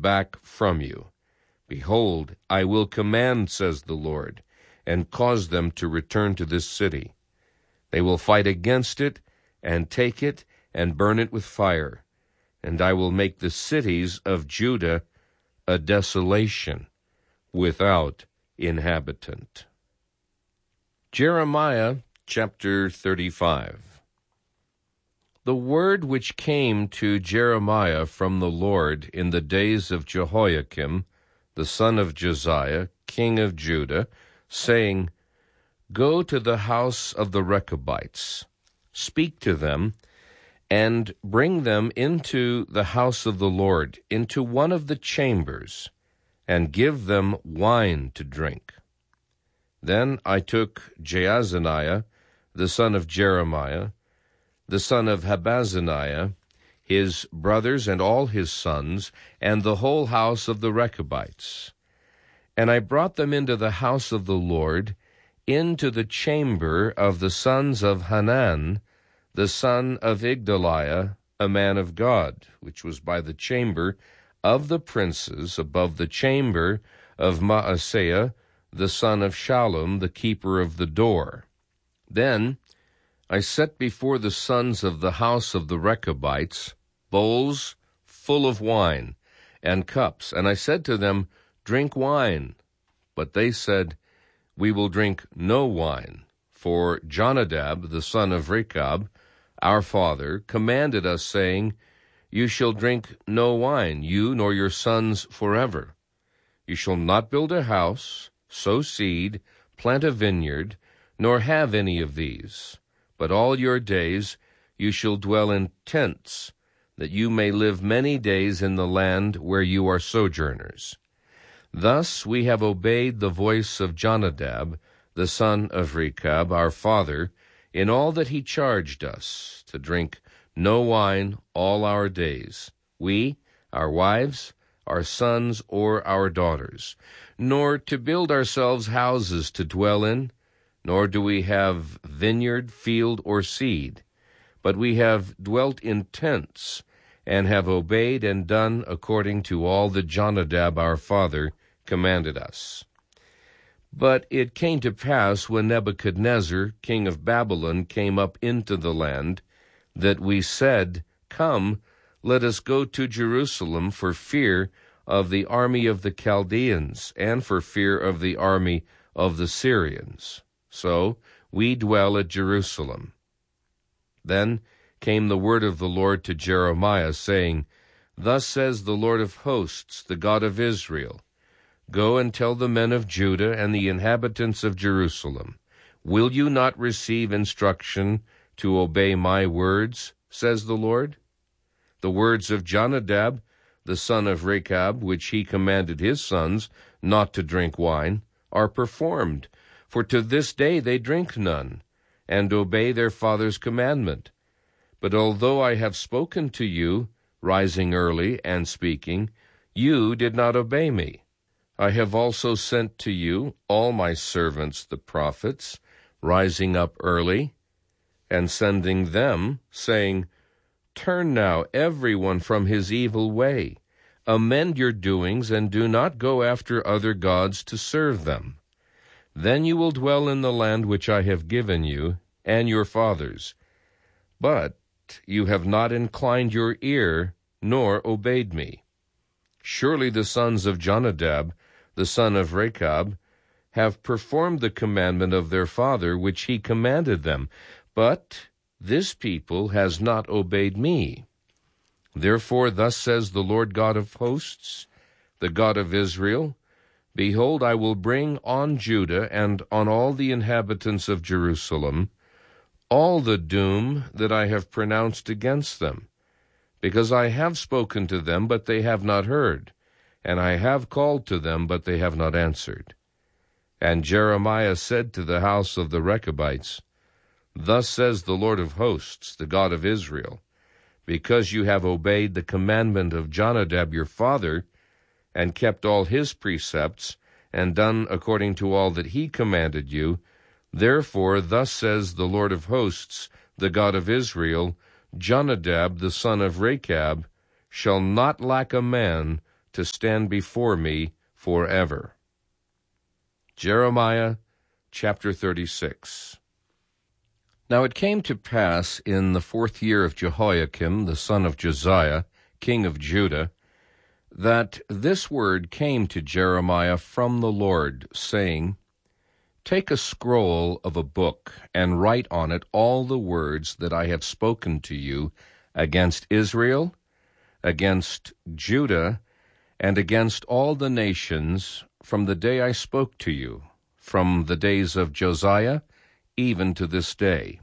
back from you. Behold, I will command, says the Lord, and cause them to return to this city. They will fight against it, and take it, and burn it with fire. And I will make the cities of Judah a desolation, without inhabitant. Jeremiah chapter 35. The word which came to Jeremiah from the Lord in the days of Jehoiakim, the son of Josiah, king of Judah, saying, Go to the house of the Rechabites, speak to them, and bring them into the house of the Lord, into one of the chambers, and give them wine to drink. Then I took Jaazaniah, the son of Jeremiah, the son of Habazaniah, his brothers and all his sons, and the whole house of the Rechabites. And I brought them into the house of the Lord, into the chamber of the sons of Hanan, the son of Igdaliah, a man of God, which was by the chamber of the princes, above the chamber of Maaseiah, the son of Shallum, the keeper of the door. Then I set before the sons of the house of the Rechabites bowls full of wine and cups, and I said to them, Drink wine. But they said, We will drink no wine, for Jonadab, the son of Rechab, our father, commanded us, saying, You shall drink no wine, you nor your sons forever. You shall not build a house, sow seed, plant a vineyard, nor have any of these. But all your days you shall dwell in tents, that you may live many days in the land where you are sojourners. Thus we have obeyed the voice of Jonadab, the son of Rechab, our father, in all that he charged us, to drink no wine all our days, we, our wives, our sons, or our daughters, nor to build ourselves houses to dwell in, nor do we have vineyard, field, or seed, but we have dwelt in tents, and have obeyed and done according to all that Jonadab our father commanded us. But it came to pass, when Nebuchadnezzar, king of Babylon, came up into the land, that we said, Come, let us go to Jerusalem, for fear of the army of the Chaldeans, and for fear of the army of the Syrians. So we dwell at Jerusalem. Then came the word of the Lord to Jeremiah, saying, Thus says the Lord of hosts, the God of Israel, Go and tell the men of Judah and the inhabitants of Jerusalem, Will you not receive instruction to obey my words, says the Lord? The words of Jonadab, the son of Rechab, which he commanded his sons not to drink wine, are performed, for to this day they drink none, and obey their father's commandment. But although I have spoken to you, rising early and speaking, you did not obey me. I have also sent to you all my servants the prophets, rising up early, and sending them, saying, Turn now every one from his evil way, amend your doings, and do not go after other gods to serve them. Then you will dwell in the land which I have given you and your fathers. But you have not inclined your ear, nor obeyed me. Surely the sons of Jonadab, the son of Rechab, have performed the commandment of their father which he commanded them, but this people has not obeyed me. Therefore thus says the Lord God of hosts, the God of Israel, Behold, I will bring on Judah and on all the inhabitants of Jerusalem all the doom that I have pronounced against them, because I have spoken to them, but they have not heard, and I have called to them, but they have not answered. And Jeremiah said to the house of the Rechabites, Thus says the Lord of hosts, the God of Israel, Because you have obeyed the commandment of Jonadab your father, and kept all his precepts, and done according to all that he commanded you, therefore thus says the Lord of hosts, the God of Israel, Jonadab the son of Rechab shall not lack a man to stand before me forever. Jeremiah chapter 36. Now it came to pass in the 4th year of Jehoiakim, the son of Josiah, king of Judah, that this word came to Jeremiah from the Lord, saying, Take a scroll of a book, and write on it all the words that I have spoken to you against Israel, against Judah, and against all the nations from the day I spoke to you, from the days of Josiah, even to this day.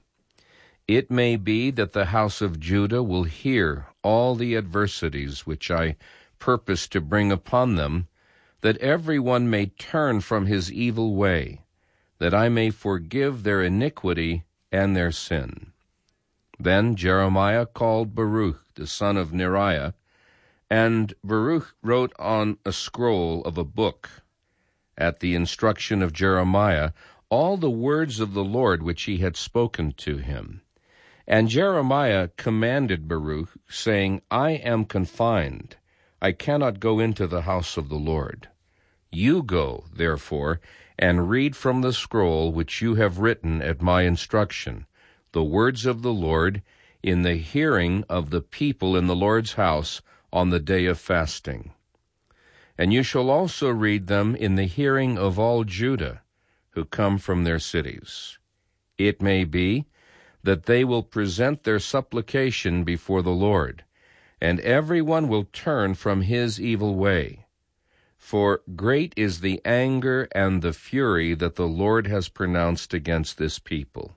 It may be that the house of Judah will hear all the adversities which I purpose to bring upon them, that every one may turn from his evil way, that I may forgive their iniquity and their sin. Then Jeremiah called Baruch, the son of Neriah, and Baruch wrote on a scroll of a book, at the instruction of Jeremiah, all the words of the Lord which he had spoken to him. And Jeremiah commanded Baruch, saying, I am confined. I cannot go into the house of the Lord. You go, therefore, and read from the scroll which you have written at my instruction, the words of the Lord, in the hearing of the people in the Lord's house on the day of fasting. And you shall also read them in the hearing of all Judah, who come from their cities. It may be that they will present their supplication before the Lord, and every one will turn from his evil way. For great is the anger and the fury that the Lord has pronounced against this people.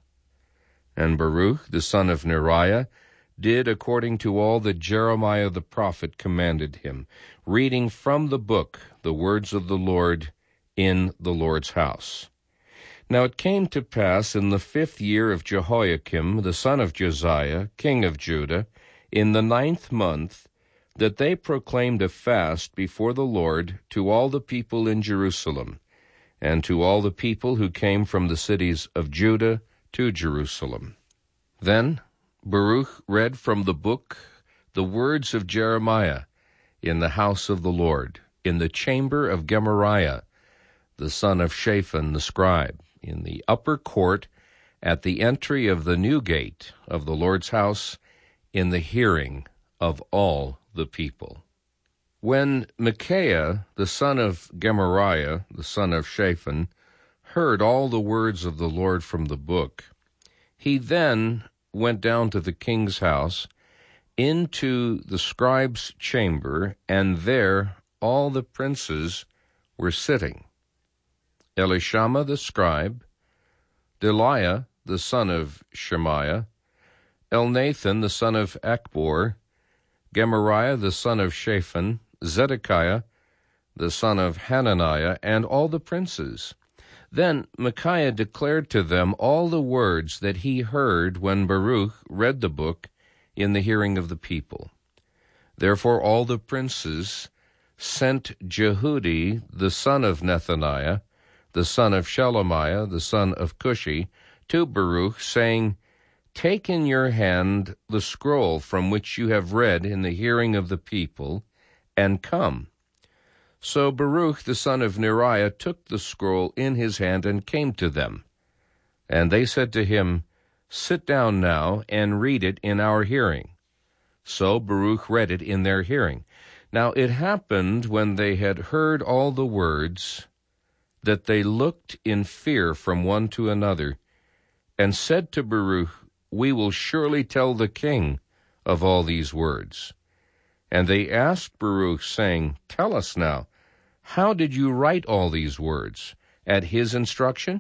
And Baruch, the son of Neriah, did according to all that Jeremiah the prophet commanded him, reading from the book the words of the Lord in the Lord's house. Now it came to pass in the 5th year of Jehoiakim, the son of Josiah, king of Judah, in the 9th month, that they proclaimed a fast before the Lord to all the people in Jerusalem, and to all the people who came from the cities of Judah to Jerusalem. Then Baruch read from the book the words of Jeremiah in the house of the Lord, in the chamber of Gemariah, the son of Shaphan the scribe, in the upper court at the entry of the new gate of the Lord's house, in the hearing of all the people. When Micaiah, the son of Gemariah, the son of Shaphan, heard all the words of the Lord from the book, he then went down to the king's house, into the scribe's chamber, and there all the princes were sitting. Elishama the scribe, Delaiah the son of Shemaiah, Elnathan the son of Achbor, Gemariah the son of Shaphan, Zedekiah the son of Hananiah, and all the princes. Then Micaiah declared to them all the words that he heard when Baruch read the book in the hearing of the people. Therefore all the princes sent Jehudi the son of Nethaniah, the son of Shelemiah, the son of Cushi, to Baruch, saying, Take in your hand the scroll from which you have read in the hearing of the people, and come. So Baruch the son of Neriah took the scroll in his hand and came to them. And they said to him, Sit down now and read it in our hearing. So Baruch read it in their hearing. Now it happened, when they had heard all the words, that they looked in fear from one to another, and said to Baruch, We will surely tell the king of all these words. And they asked Baruch, saying, Tell us now, how did you write all these words? At his instruction?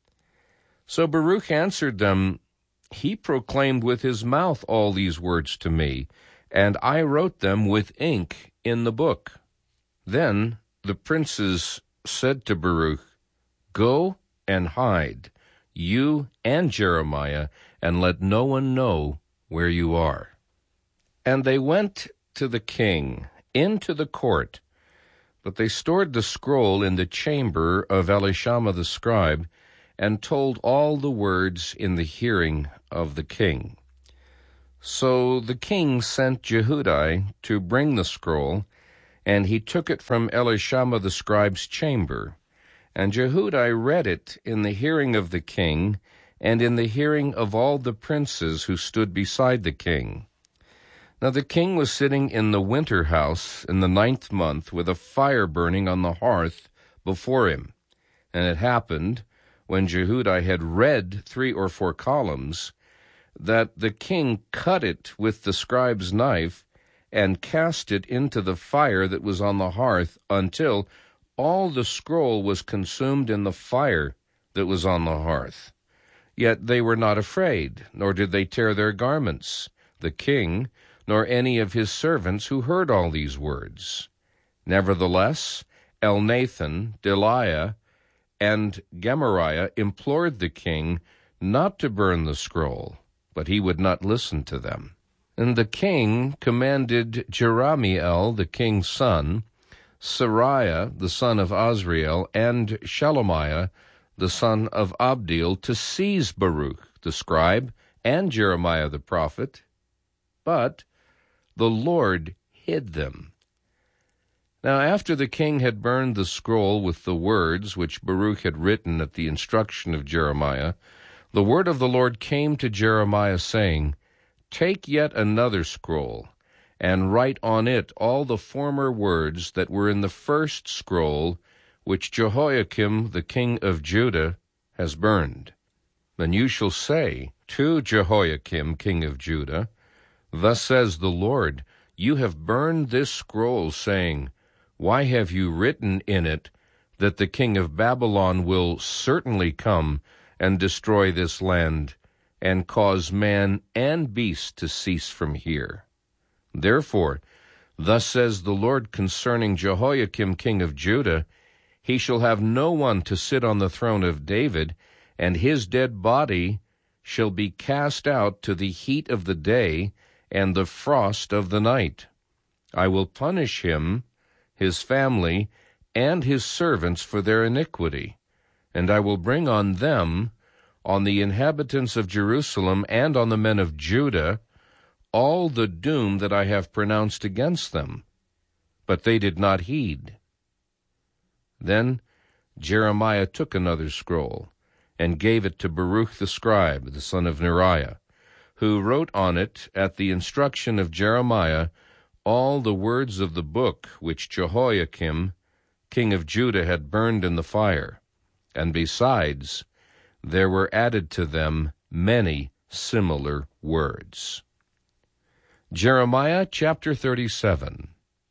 So Baruch answered them, He proclaimed with his mouth all these words to me, and I wrote them with ink in the book. Then the princes said to Baruch, Go and hide, you and Jeremiah, and let no one know where you are. And they went to the king, into the court, but they stored the scroll in the chamber of Elishama the scribe, and told all the words in the hearing of the king. So the king sent Jehudi to bring the scroll, And he took it from Elishama the scribe's chamber. And Jehudi read it in the hearing of the king, and in the hearing of all the princes who stood beside the king. Now the king was sitting in the winter house in the 9th month, with a fire burning on the hearth before him. And it happened, when Jehudi had read 3 or 4 columns, that the king cut it with the scribe's knife, and cast it into the fire that was on the hearth, until all the scroll was consumed in the fire that was on the hearth. Yet they were not afraid, nor did they tear their garments, the king, nor any of his servants who heard all these words. Nevertheless, Elnathan, Delaiah, and Gemariah implored the king not to burn the scroll, but he would not listen to them. And the king commanded Jerahmeel, the king's son, Seraiah, the son of Azriel, and Shelemiah, the son of Abdeel, to seize Baruch, the scribe, and Jeremiah the prophet. But the Lord hid them. Now after the king had burned the scroll with the words which Baruch had written at the instruction of Jeremiah, the word of the Lord came to Jeremiah, saying, Take yet another scroll, and write on it all the former words that were in the first scroll, which Jehoiakim the king of Judah has burned. Then you shall say to Jehoiakim king of Judah, Thus says the Lord, You have burned this scroll, saying, Why have you written in it that the king of Babylon will certainly come and destroy this land, and cause man and beast to cease from here? Therefore, thus says the Lord concerning Jehoiakim king of Judah, He shall have no one to sit on the throne of David, and his dead body shall be cast out to the heat of the day and the frost of the night. I will punish him, his family, and his servants for their iniquity, and I will bring on them, on the inhabitants of Jerusalem, and on the men of Judah, all the doom that I have pronounced against them. But they did not heed. Then Jeremiah took another scroll, and gave it to Baruch the scribe, the son of Neriah, who wrote on it, at the instruction of Jeremiah, all the words of the book which Jehoiakim, king of Judah, had burned in the fire. And besides, there were added to them many similar words. Jeremiah chapter 37.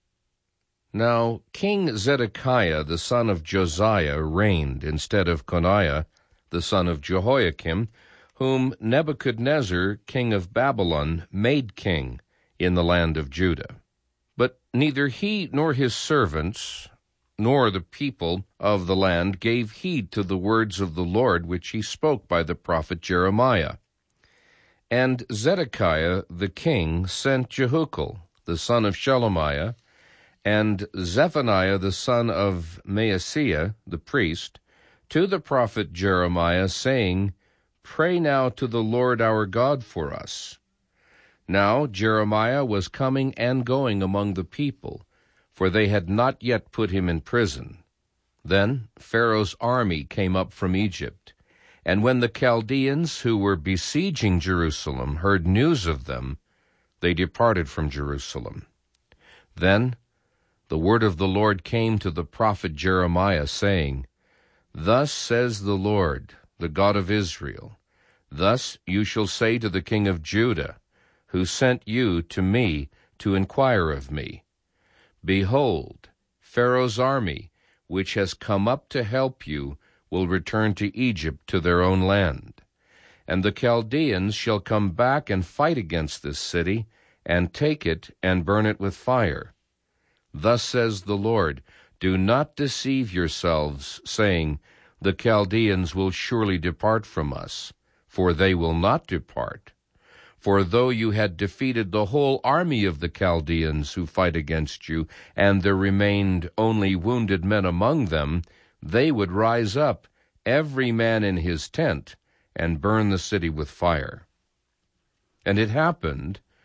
Now King Zedekiah the son of Josiah reigned instead of Coniah the son of Jehoiakim, whom Nebuchadnezzar king of Babylon made king in the land of Judah. But neither he nor his servants, nor the people of the land, gave heed to the words of the Lord which he spoke by the prophet Jeremiah. And Zedekiah the king sent Jehukal, the son of Shelemiah, and Zephaniah the son of Maaseiah, the priest, to the prophet Jeremiah, saying, Pray now to the Lord our God for us. Now Jeremiah was coming and going among the people, for they had not yet put him in prison. Then Pharaoh's army came up from Egypt, and when the Chaldeans who were besieging Jerusalem heard news of them, they departed from Jerusalem. Then the word of the Lord came to the prophet Jeremiah, saying, Thus says the Lord, the God of Israel, Thus you shall say to the king of Judah, who sent you to me to inquire of me, Behold, Pharaoh's army, which has come up to help you, will return to Egypt, to their own land. And the Chaldeans shall come back and fight against this city, and take it and burn it with fire. Thus says the Lord, Do not deceive yourselves, saying, The Chaldeans will surely depart from us, for they will not depart. For though you had defeated the whole army of the Chaldeans who fight against you, and there remained only wounded men among them, they would rise up, every man in his tent, and burn the city with fire. And it happened,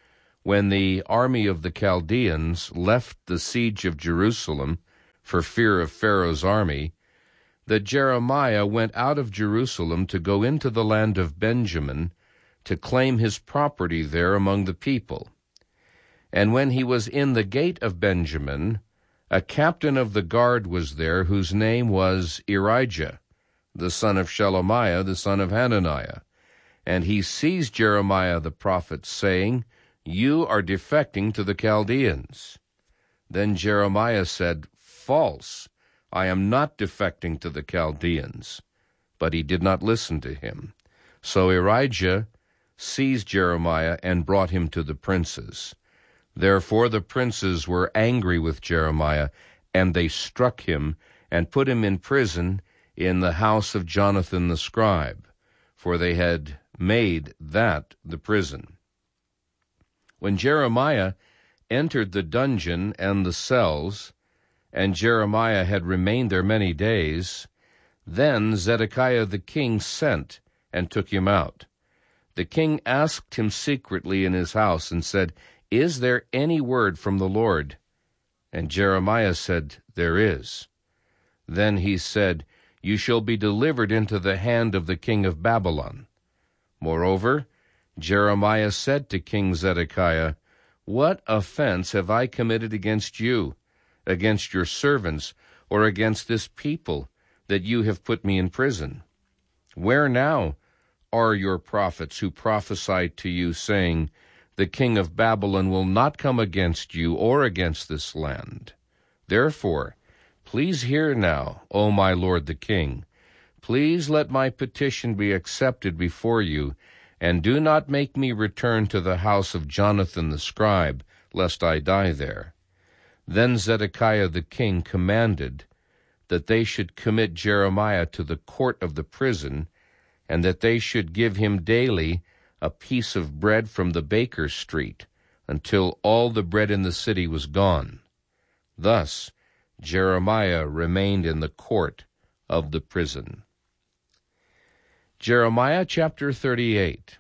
when the army of the Chaldeans left the siege of Jerusalem for fear of Pharaoh's army, that Jeremiah went out of Jerusalem to go into the land of Benjamin to claim his property there among the people. And when he was in the gate of Benjamin, a captain of the guard was there, whose name was Irijah, the son of Shelemiah, the son of Hananiah. And he seized Jeremiah the prophet, saying, "You are defecting to the Chaldeans." Then Jeremiah said, "False! I am not defecting to the Chaldeans." But he did not listen to him. So Irijah seized Jeremiah and brought him to the princes. Therefore the princes were angry with Jeremiah, and they struck him and put him in prison in the house of Jonathan the scribe, for they had made that the prison. When Jeremiah entered the dungeon and the cells, and Jeremiah had remained there many days, then Zedekiah the king sent and took him out. The king asked him secretly in his house and said, "Is there any word from the Lord?" And Jeremiah said, "There is." Then he said, "You shall be delivered into the hand of the king of Babylon." Moreover, Jeremiah said to King Zedekiah, "What offense have I committed against you, against your servants, or against this people, that you have put me in prison? Where now are your prophets who prophesied to you, saying, 'The king of Babylon will not come against you or against this land'? Therefore, please hear now, O my lord the king. Please let my petition be accepted before you, and do not make me return to the house of Jonathan the scribe, lest I die there." Then Zedekiah the king commanded that they should commit Jeremiah to the court of the prison, and that they should give him daily a piece of bread from the baker's street, until all the bread in the city was gone. Thus Jeremiah remained in the court of the prison. Jeremiah chapter 38.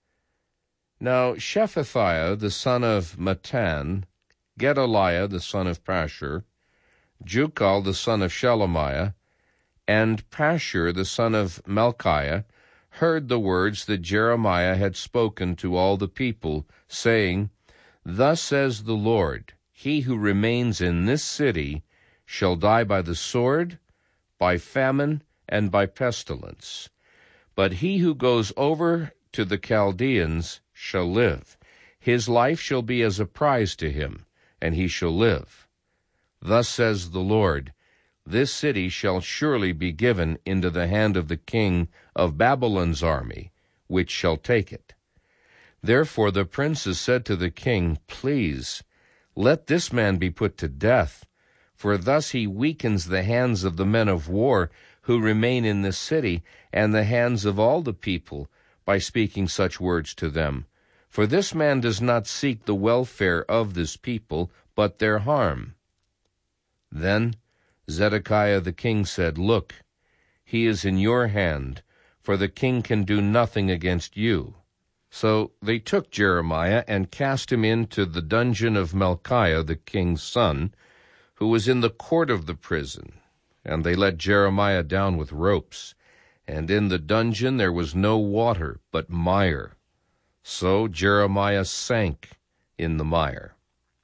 Now Shephatiah the son of Mattan, Gedaliah the son of Pashur, Jucal the son of Shelemiah, and Pashur the son of Malchiah heard the words that Jeremiah had spoken to all the people, saying, "Thus says the Lord, he who remains in this city shall die by the sword, by famine, and by pestilence. But he who goes over to the Chaldeans shall live. His life shall be as a prize to him, and he shall live. Thus says the Lord, this city shall surely be given into the hand of the king of Babylon's army, which shall take it." Therefore the princes said to the king, "Please, let this man be put to death, for thus he weakens the hands of the men of war who remain in this city, and the hands of all the people, by speaking such words to them. For this man does not seek the welfare of this people, but their harm." Then Zedekiah the king said, "Look, he is in your hand, for the king can do nothing against you." So they took Jeremiah and cast him into the dungeon of Malchiah the king's son, who was in the court of the prison. And they let Jeremiah down with ropes, and in the dungeon there was no water but mire. So Jeremiah sank in the mire.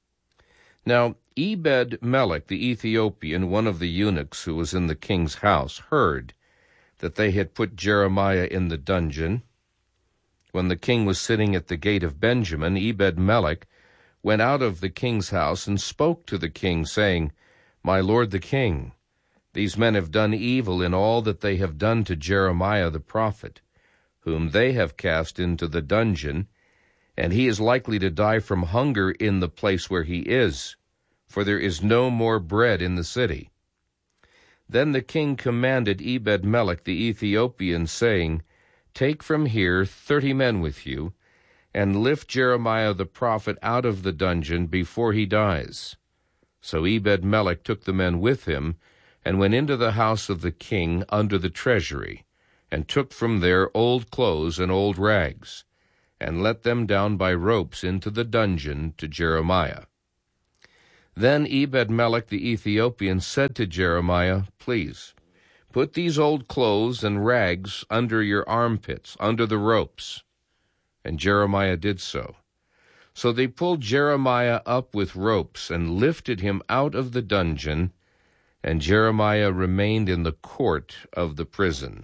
Now Ebed-Melech the Ethiopian, one of the eunuchs who was in the king's house, heard that they had put Jeremiah in the dungeon. When the king was sitting at the gate of Benjamin, Ebed-Melech went out of the king's house and spoke to the king, saying, "My lord the king, these men have done evil in all that they have done to Jeremiah the prophet, whom they have cast into the dungeon, and he is likely to die from hunger in the place where he is, for there is no more bread in the city." Then the king commanded Ebed-Melech the Ethiopian, saying, "Take from here 30 men with you, and lift Jeremiah the prophet out of the dungeon before he dies." So Ebed-Melech took the men with him, and went into the house of the king under the treasury, and took from there old clothes and old rags. and let them down by ropes into the dungeon to Jeremiah. Then Ebed-melech the Ethiopian said to Jeremiah, "Please, put these old clothes and rags under your armpits, under the ropes." And Jeremiah did so. So they pulled Jeremiah up with ropes and lifted him out of the dungeon, and Jeremiah remained in the court of the prison.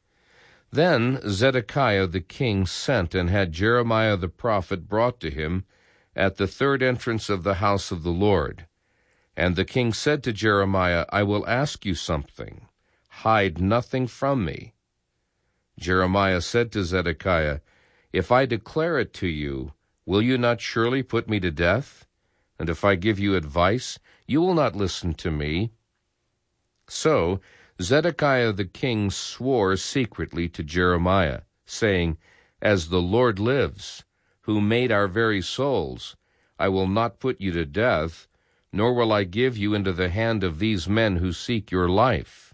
Then Zedekiah the king sent and had Jeremiah the prophet brought to him at the third entrance of the house of the Lord. And the king said to Jeremiah, "I will ask you something. Hide nothing from me." Jeremiah said to Zedekiah, "If I declare it to you, will you not surely put me to death? And if I give you advice, you will not listen to me." So Zedekiah the king swore secretly to Jeremiah, saying, "As the Lord lives, who made our very souls, I will not put you to death, nor will I give you into the hand of these men who seek your life."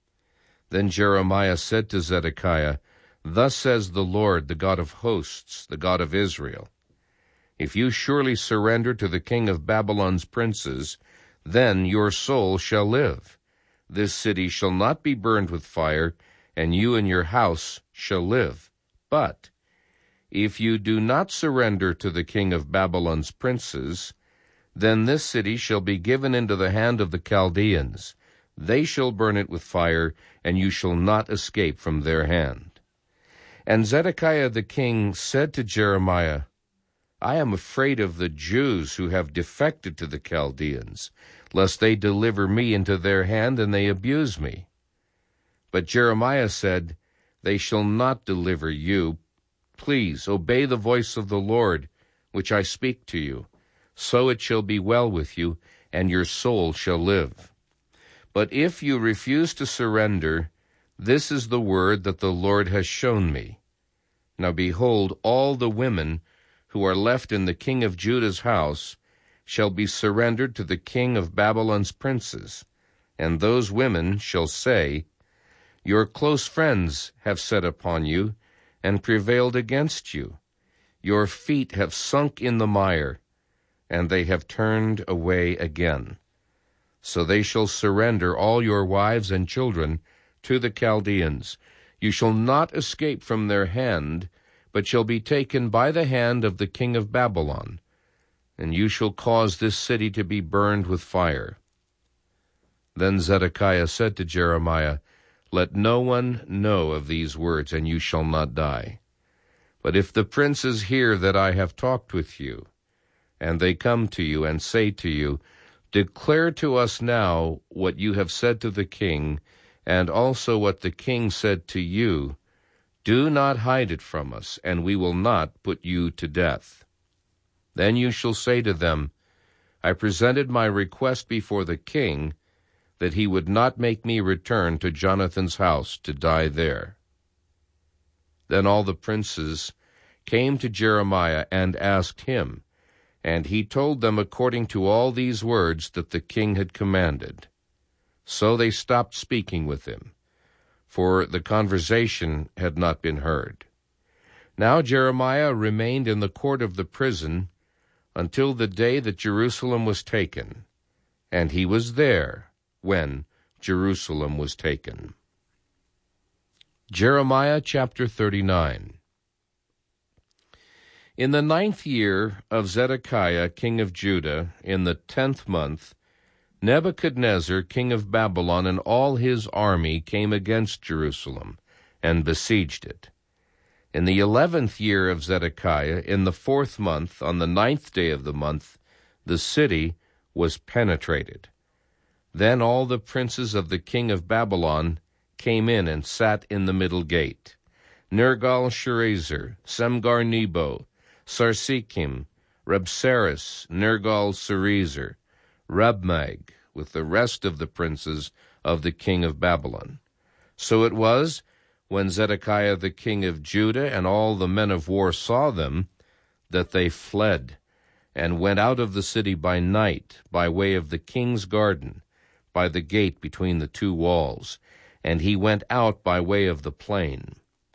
Then Jeremiah said to Zedekiah, "Thus says the Lord, the God of hosts, the God of Israel, if you surely surrender to the king of Babylon's princes, then your soul shall live. This city shall not be burned with fire, and you and your house shall live. But if you do not surrender to the king of Babylon's princes, then this city shall be given into the hand of the Chaldeans. They shall burn it with fire, and you shall not escape from their hand." And Zedekiah the king said to Jeremiah, "I am afraid of the Jews who have defected to the Chaldeans, lest they deliver me into their hand and they abuse me." But Jeremiah said, "They shall not deliver you. Please obey the voice of the Lord, which I speak to you. So it shall be well with you, and your soul shall live. But if you refuse to surrender, this is the word that the Lord has shown me. Now behold, all the women who are left in the king of Judah's house shall be surrendered to the king of Babylon's princes, and those women shall say, 'Your close friends have set upon you and prevailed against you. Your feet have sunk in the mire, and they have turned away again.' So they shall surrender all your wives and children to the Chaldeans. You shall not escape from their hand, but shall be taken by the hand of the king of Babylon, and you shall cause this city to be burned with fire." Then Zedekiah said to Jeremiah, "Let no one know of these words, and you shall not die. But if the princes hear that I have talked with you, and they come to you and say to you, 'Declare to us now what you have said to the king, and also what the king said to you,' do not hide it from us, and we will not put you to death. Then you shall say to them, 'I presented my request before the king, that he would not make me return to Jonathan's house to die there.'" Then all the princes came to Jeremiah and asked him, and he told them according to all these words that the king had commanded. So they stopped speaking with him, for the conversation had not been heard. Now Jeremiah remained in the court of the prison until the day that Jerusalem was taken, and he was there when Jerusalem was taken. Jeremiah chapter 39. In the 9th year of Zedekiah king of Judah, in the 10th month, Nebuchadnezzar king of Babylon and all his army came against Jerusalem and besieged it. In the 11th year of Zedekiah, in the 4th month, on the 9th day of the month, the city was penetrated. Then all the princes of the king of Babylon came in and sat in the middle gate: Nergal-Sharezer, Semgar-Nebo, Sarsekim, Rabsaris, Nergal-Sarezer, Rabmag, with the rest of the princes of the king of Babylon. So it was, when Zedekiah the king of Judah and all the men of war saw them, that they fled, and went out of the city by night, by way of the king's garden, by the gate between the two walls, and he went out by way of the plain.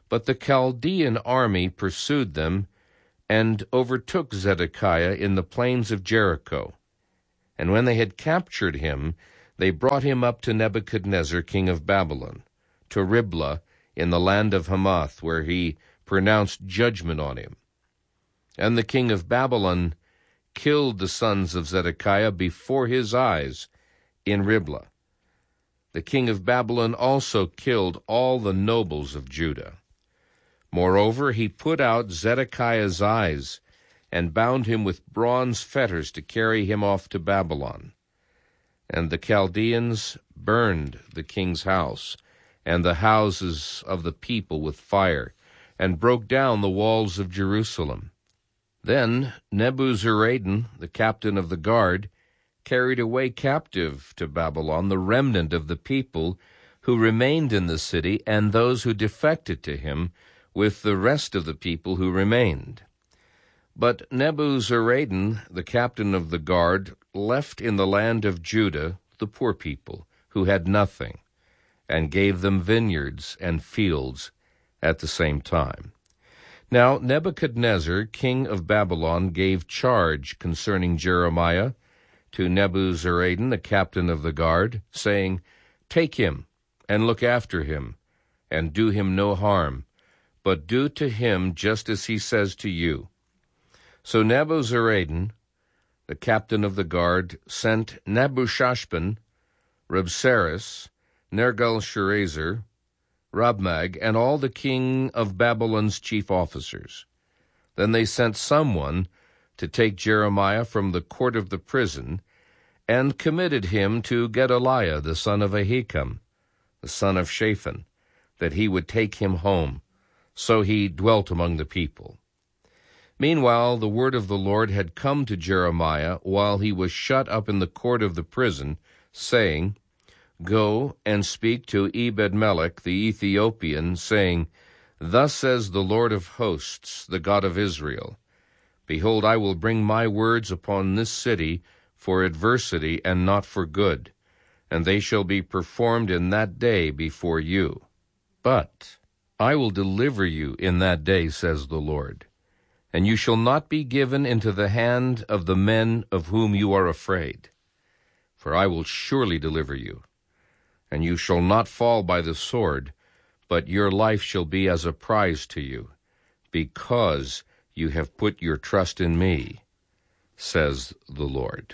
But the Chaldean army pursued them and overtook Zedekiah in the plains of Jericho. And when they had captured him, they brought him up to Nebuchadnezzar, king of Babylon, to Riblah in the land of Hamath, where he pronounced judgment on him. And the king of Babylon killed the sons of Zedekiah before his eyes in Riblah. The king of Babylon also killed all the nobles of Judah. Moreover, he put out Zedekiah's eyes and bound him with bronze fetters to carry him off to Babylon. And the Chaldeans burned the king's house and the houses of the people with fire, and broke down the walls of Jerusalem. Then Nebuzaradan, the captain of the guard, carried away captive to Babylon the remnant of the people who remained in the city, and those who defected to him, with the rest of the people who remained. But Nebuzaradan, the captain of the guard, left in the land of Judah the poor people, who had nothing, and gave them vineyards and fields at the same time. Now Nebuchadnezzar, king of Babylon, gave charge concerning Jeremiah to Nebuzaradan, the captain of the guard, saying, "Take him, and look after him, and do him no harm, but do to him just as he says to you." So Nebuzaradan, the captain of the guard, sent Nebuchadnezzar, Rabsaris, Nergal-Sharezer, Rabmag, and all the king of Babylon's chief officers. Then they sent someone to take Jeremiah from the court of the prison, and committed him to Gedaliah, the son of Ahikam, the son of Shaphan, that he would take him home. So he dwelt among the people. Meanwhile, the word of the Lord had come to Jeremiah while he was shut up in the court of the prison, saying, "Go and speak to Ebed-melech the Ethiopian, saying, Thus says the Lord of hosts, the God of Israel, Behold, I will bring my words upon this city for adversity and not for good, and they shall be performed in that day before you. But I will deliver you in that day, says the Lord, and you shall not be given into the hand of the men of whom you are afraid. For I will surely deliver you, and you shall not fall by the sword, but your life shall be as a prize to you, because you have put your trust in me, says the Lord."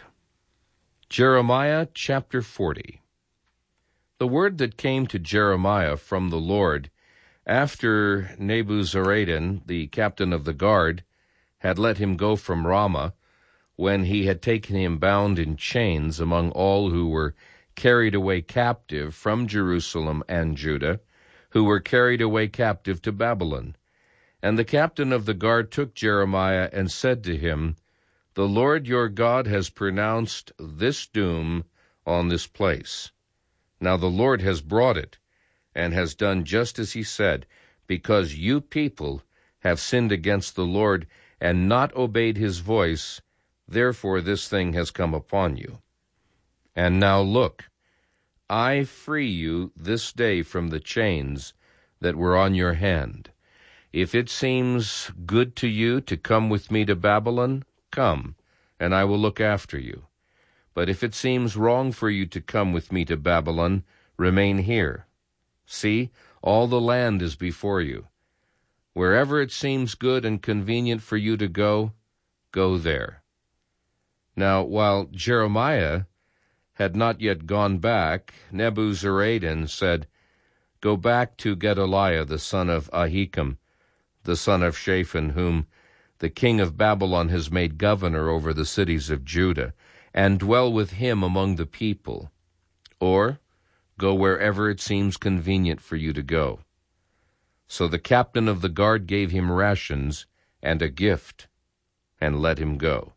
Jeremiah chapter 40. The word that came to Jeremiah from the Lord after Nebuzaradan, the captain of the guard, had let him go from Ramah, when he had taken him bound in chains among all who were carried away captive from Jerusalem and Judah, who were carried away captive to Babylon. And the captain of the guard took Jeremiah and said to him, "The Lord your God has pronounced this doom on this place. Now the Lord has brought it, and has done just as he said, because you people have sinned against the Lord and not obeyed his voice, therefore this thing has come upon you. And now look, I free you this day from the chains that were on your hand. If it seems good to you to come with me to Babylon, come, and I will look after you. But if it seems wrong for you to come with me to Babylon, remain here. See, all the land is before you. Wherever it seems good and convenient for you to go, go there." Now, while Jeremiah had not yet gone back, Nebuzaradan said, "Go back to Gedaliah the son of Ahikam, the son of Shaphan, whom the king of Babylon has made governor over the cities of Judah, and dwell with him among the people. Or go wherever it seems convenient for you to go." So the captain of the guard gave him rations and a gift, and let him go.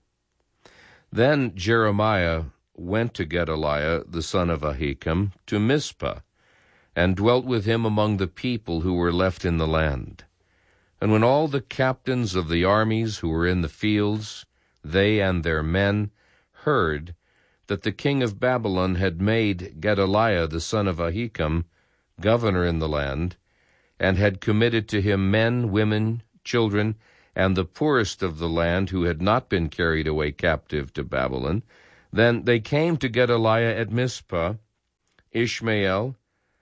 Then Jeremiah went to Gedaliah the son of Ahikam to Mizpah, and dwelt with him among the people who were left in the land. And when all the captains of the armies who were in the fields, they and their men, heard that the king of Babylon had made Gedaliah the son of Ahikam governor in the land, and had committed to him men, women, children, and the poorest of the land who had not been carried away captive to Babylon, then they came to Gedaliah at Mizpah, Ishmael,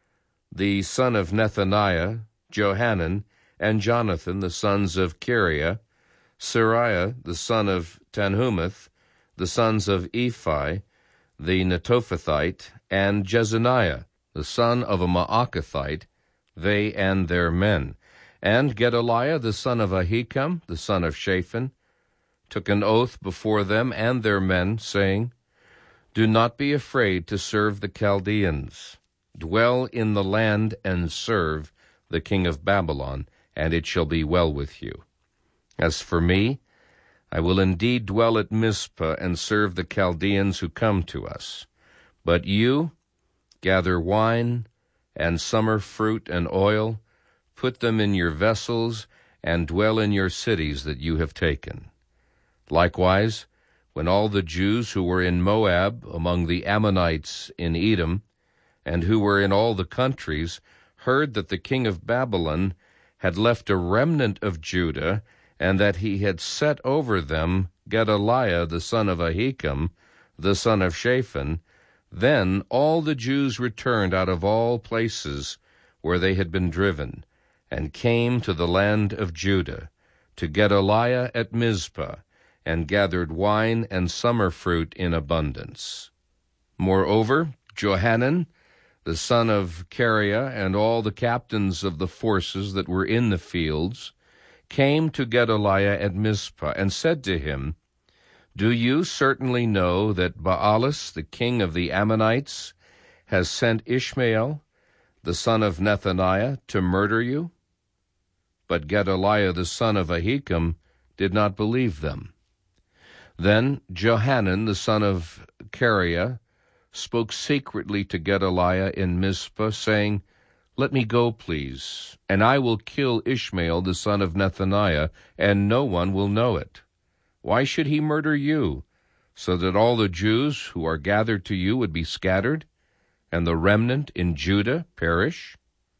the son of Nethaniah, Johanan, and Jonathan, the sons of Kareah, Seraiah, the son of Tanhumeth, the sons of Ephi, the Netophathite, and Jezaniah, the son of a Maacathite, they and their men. And Gedaliah, the son of Ahikam, the son of Shaphan, took an oath before them and their men, saying, Do not be afraid to serve the Chaldeans. Dwell in the land and serve the king of Babylon, and it shall be well with you. As for me, I will indeed dwell at Mizpah and serve the Chaldeans who come to us. But you gather wine and summer fruit and oil, put them in your vessels, and dwell in your cities that you have taken. Likewise, when all the Jews who were in Moab, among the Ammonites in Edom, and who were in all the countries, heard that the king of Babylon had left a remnant of Judah, and that he had set over them Gedaliah the son of Ahikam, the son of Shaphan, then all the Jews returned out of all places where they had been driven, and came to the land of Judah, to Gedaliah at Mizpah, and gathered wine and summer fruit in abundance. Moreover, Johanan, the son of Kareah, and all the captains of the forces that were in the fields, came to Gedaliah at Mizpah, and said to him, Do you certainly know that Baalis, the king of the Ammonites, has sent Ishmael, the son of Nethaniah, to murder you? But Gedaliah the son of Ahikam did not believe them. Then Johanan the son of Kareah spoke secretly to Gedaliah in Mizpah, saying, Let me go, please, and I will kill Ishmael the son of Nethaniah, and no one will know it. Why should he murder you, so that all the Jews who are gathered to you would be scattered, and the remnant in Judah perish?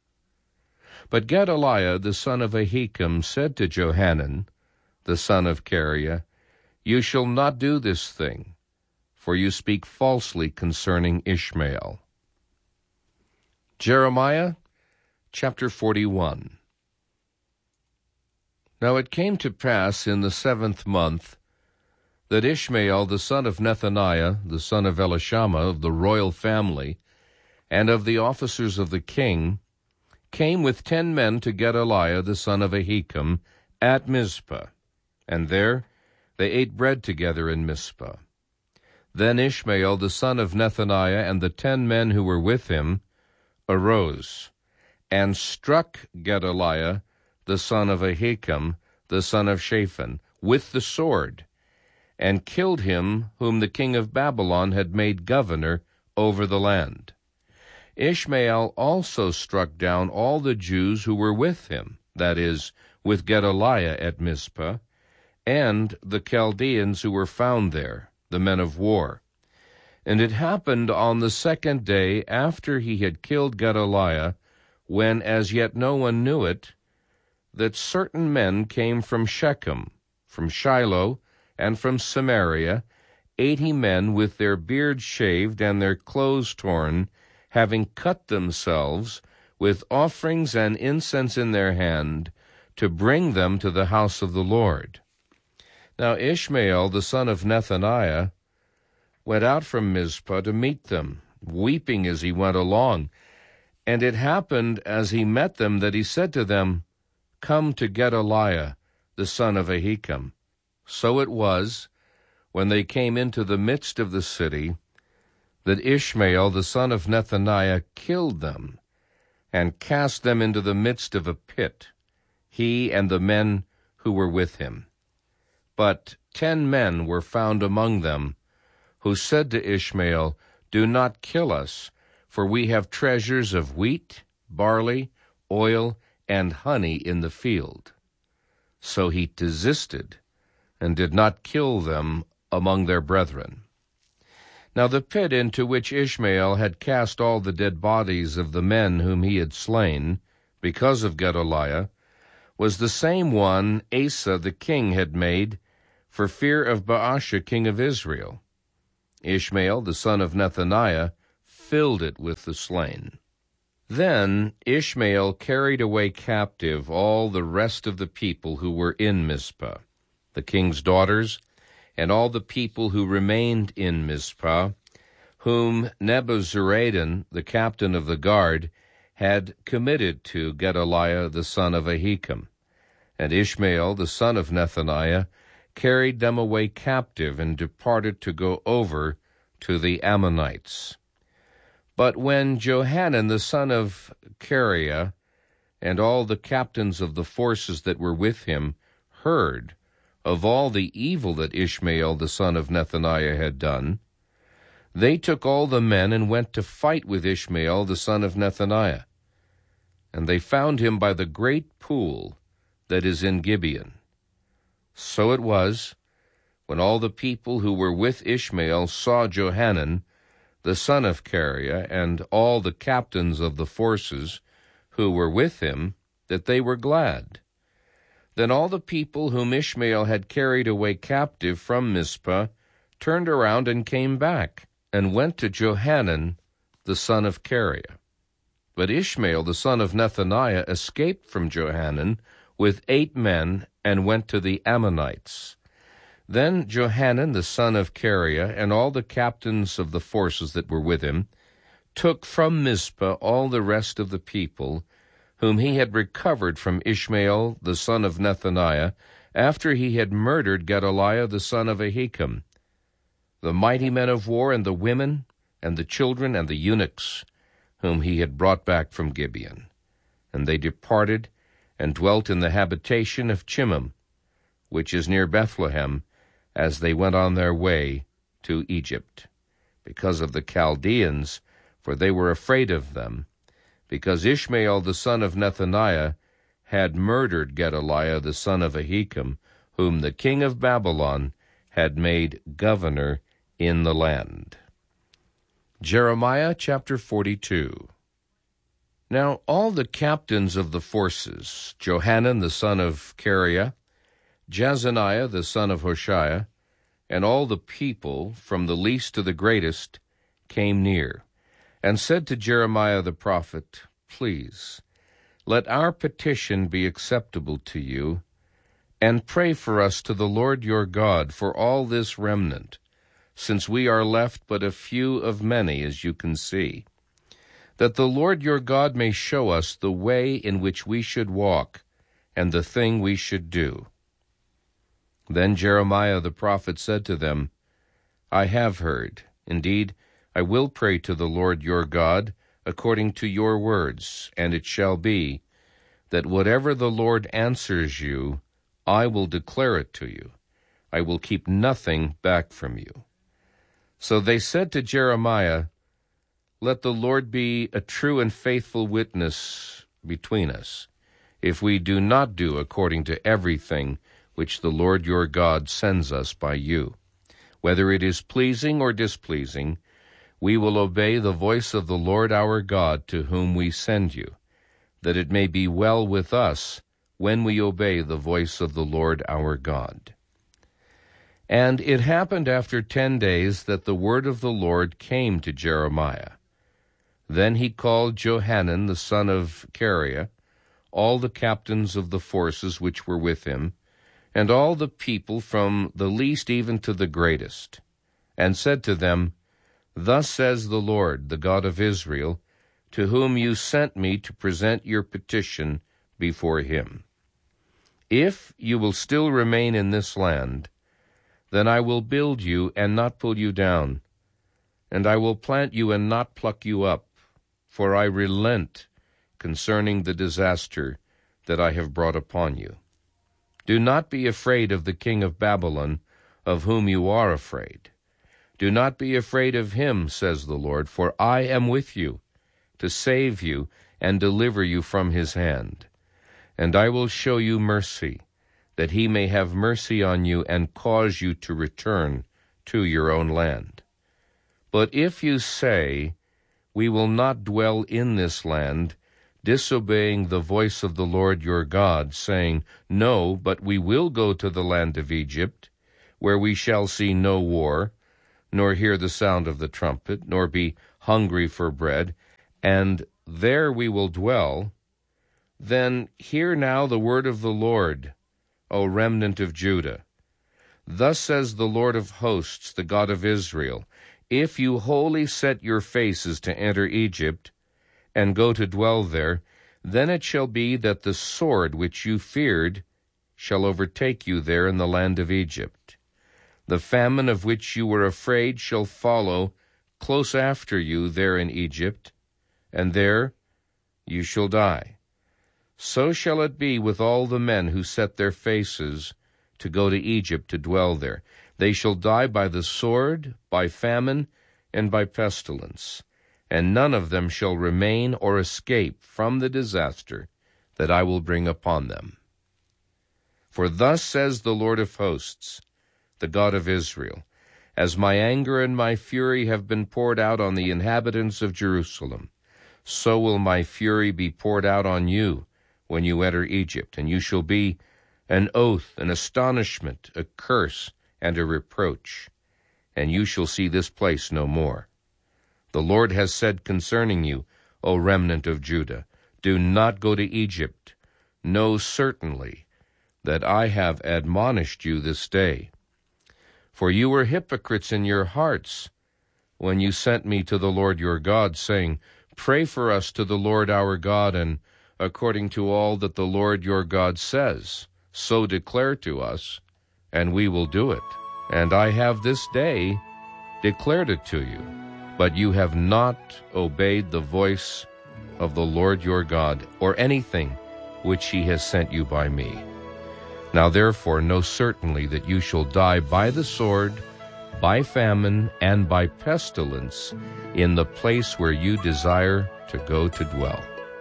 But Gedaliah the son of Ahikam said to Johanan, the son of Kareah, You shall not do this thing, for you speak falsely concerning Ishmael. Jeremiah chapter 41. Now it came to pass in the 7th month that Ishmael the son of Nethaniah, the son of Elishama, of the royal family, and of the officers of the king, came with 10 men to Gedaliah the son of Ahikam at Mizpah, and there they ate bread together in Mizpah. Then Ishmael the son of Nethaniah and the 10 men who were with him arose, and struck Gedaliah the son of Ahikam, the son of Shaphan, with the sword, and killed him whom the king of Babylon had made governor over the land. Ishmael also struck down all the Jews who were with him, that is, with Gedaliah at Mizpah, and the Chaldeans who were found there, the men of war. And it happened on the 2nd day after he had killed Gedaliah, when as yet no one knew it, that certain men came from Shechem, from Shiloh, and from Samaria, 80 men with their beards shaved and their clothes torn, having cut themselves, with offerings and incense in their hand, to bring them to the house of the Lord. Now Ishmael the son of Nethaniah went out from Mizpah to meet them, weeping as he went along. And it happened as he met them that he said to them, Come to Gedaliah the son of Ahikam. So it was, when they came into the midst of the city, that Ishmael the son of Nethaniah killed them, and cast them into the midst of a pit, he and the men who were with him. But 10 men were found among them, who said to Ishmael, Do not kill us, for we have treasures of wheat, barley, oil, and honey in the field. So he desisted, and did not kill them among their brethren. Now the pit into which Ishmael had cast all the dead bodies of the men whom he had slain, because of Gedaliah, was the same one Asa the king had made for fear of Baasha king of Israel. Ishmael the son of Nethaniah filled it with the slain. Then Ishmael carried away captive all the rest of the people who were in Mizpah, the king's daughters, and all the people who remained in Mizpah, whom Nebuzaradan, the captain of the guard, had committed to Gedaliah the son of Ahikam. And Ishmael the son of Nethaniah carried them away captive and departed to go over to the Ammonites. But when Johanan the son of Kareah and all the captains of the forces that were with him heard of all the evil that Ishmael the son of Nethaniah had done, they took all the men and went to fight with Ishmael the son of Nethaniah. And they found him by the great pool that is in Gibeon. So it was, when all the people who were with Ishmael saw Johanan the son of Kareah and all the captains of the forces who were with him, that they were glad. Then all the people whom Ishmael had carried away captive from Mizpah turned around and came back, and went to Johanan the son of Kareah. But Ishmael the son of Nethaniah escaped from Johanan with 8 men, and went to the Ammonites. Then Johanan the son of Kareah and all the captains of the forces that were with him took from Mizpah all the rest of the people, whom he had recovered from Ishmael the son of Nethaniah, after he had murdered Gedaliah the son of Ahikam, the mighty men of war, and the women, and the children, and the eunuchs, whom he had brought back from Gibeon. And they departed, and dwelt in the habitation of Chimham, which is near Bethlehem, as they went on their way to Egypt, because of the Chaldeans, for they were afraid of them, because Ishmael the son of Nethaniah had murdered Gedaliah the son of Ahikam, whom the king of Babylon had made governor in the land. Jeremiah chapter 42. Now all the captains of the forces, Johanan the son of Kareah, Jezaniah the son of Hoshea, and all the people, from the least to the greatest, came near, and said to Jeremiah the prophet, Please, let our petition be acceptable to you, and pray for us to the Lord your God for all this remnant, since we are left but a few of many, as you can see, that the Lord your God may show us the way in which we should walk, and the thing we should do. Then Jeremiah the prophet said to them, I have heard. Indeed, I will pray to the Lord your God according to your words, and it shall be that whatever the Lord answers you, I will declare it to you. I will keep nothing back from you. So they said to Jeremiah, Let the Lord be a true and faithful witness between us, if we do not do according to everything which the Lord your God sends us by you. Whether it is pleasing or displeasing, we will obey the voice of the Lord our God to whom we send you, that it may be well with us when we obey the voice of the Lord our God. And it happened after 10 days that the word of the Lord came to Jeremiah. Then he called Johanan the son of Kareah, all the captains of the forces which were with him, and all the people from the least even to the greatest, and said to them, Thus says the Lord, the God of Israel, to whom you sent me to present your petition before him. If you will still remain in this land, then I will build you and not pull you down, and I will plant you and not pluck you up, for I relent concerning the disaster that I have brought upon you. Do not be afraid of the king of Babylon, of whom you are afraid. Do not be afraid of him, says the Lord, for I am with you, to save you and deliver you from his hand. And I will show you mercy, that he may have mercy on you and cause you to return to your own land. But if you say, We will not dwell in this land, disobeying the voice of the Lord your God, saying, No, but we will go to the land of Egypt, where we shall see no war, nor hear the sound of the trumpet, nor be hungry for bread, and there we will dwell, then hear now the word of the Lord, O remnant of Judah. Thus says the Lord of hosts, the God of Israel, if you wholly set your faces to enter Egypt, and go to dwell there, then it shall be that the sword which you feared shall overtake you there in the land of Egypt. The famine of which you were afraid shall follow close after you there in Egypt, and there you shall die. So shall it be with all the men who set their faces to go to Egypt to dwell there. They shall die by the sword, by famine, and by pestilence, and none of them shall remain or escape from the disaster that I will bring upon them. For thus says the Lord of hosts, the God of Israel, as my anger and my fury have been poured out on the inhabitants of Jerusalem, so will my fury be poured out on you when you enter Egypt, and you shall be an oath, an astonishment, a curse, and a reproach, and you shall see this place no more. The Lord has said concerning you, O remnant of Judah, do not go to Egypt. Know certainly that I have admonished you this day. For you were hypocrites in your hearts when you sent me to the Lord your God, saying, Pray for us to the Lord our God, and according to all that the Lord your God says, so declare to us, and we will do it. And I have this day declared it to you. But you have not obeyed the voice of the Lord your God, or anything which he has sent you by me. Now therefore know certainly that you shall die by the sword, by famine, and by pestilence in the place where you desire to go to dwell.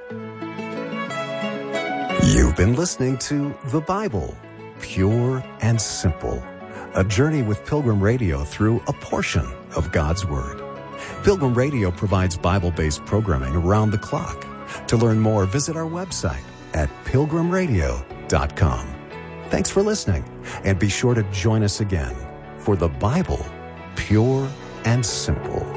You've been listening to The Bible, Pure and Simple, a journey with Pilgrim Radio through a portion of God's Word. Pilgrim Radio provides Bible-based programming around the clock. To learn more, visit our website at pilgrimradio.com. Thanks for listening, and be sure to join us again for The Bible, Pure and Simple.